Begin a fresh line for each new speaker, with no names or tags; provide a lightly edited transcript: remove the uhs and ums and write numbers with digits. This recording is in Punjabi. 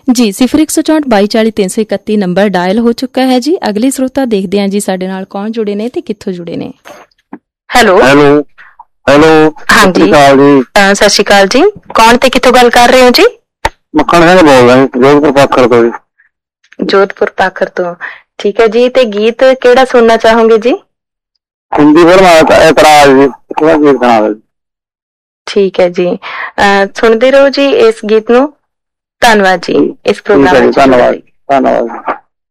ਜੀ 0164224331 ਨੰਬਰ ਡਾਇਲ ਹੋ ਚੁੱਕਾ ਹੈ ਜੀ। ਅਗਲੇ ਸਰੋਤਾ ਦੇਖਦੇ ਹਾਂ ਜੀ ਸਾਡੇ ਨਾਲ ਕੌਣ ਜੁੜੇ ਨੇ ਤੇ ਕਿੱਥੋਂ ਜੁੜੇ ਨੇ। ਹੈਲੋ
ਹੈਲੋ ਹੈਲੋ
ਹਾਂਜੀ ਸਤਿ ਸ਼੍ਰੀ ਅਕਾਲ ਜੀ। ਕੌਣ ਤੇ ਕਿੱਥੋਂ ਗੱਲ ਕਰ ਰਹੇ ਹੋ ਜੀ?
ਮੱਖਣ ਸਿੰਘ ਬੋਲਦਾ ਜੀ, ਜੋਧਪੁਰ ਪਾਖਰ ਤੋਂ ਜੀ।
ਜੋਧਪੁਰ ਪਾਖਰ ਤੋਂ, ਠੀਕ ਹੈ ਜੀ। ਤੇ ਗੀਤ ਕਿਹੜਾ ਸੁਣਨਾ ਚਾਹੋਗੇ ਜੀ?
ਹਿੰਦੀ ਫਿਲਮ ਇਤਰਾਜ਼ ਜੀ, ਕਿਹੜਾ ਗੀਤ ਸੁਣਾ ਦੇ? ਠੀਕ
ਹੈ ਜੀ, ਸੁਣਦੇ ਰਹੋ ਜੀ ਇਸ ਗੀਤ ਨੂੰ। ਧੰਨਵਾਦ ਜੀ ਇਸ ਪ੍ਰੋਗਰਾਮ ਵਿੱਚ।
ਧੰਨਵਾਦ ਧੰਨਵਾਦ।